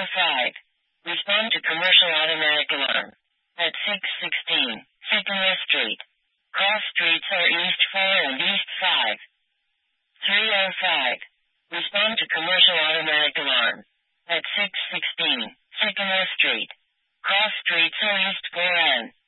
305. Respond to commercial automatic alarm. At 616 Sycamore Street. Cross streets are East 4 and East 5. 305. Respond to commercial automatic alarm. At 616 Sycamore Street. Cross streets are East 4 and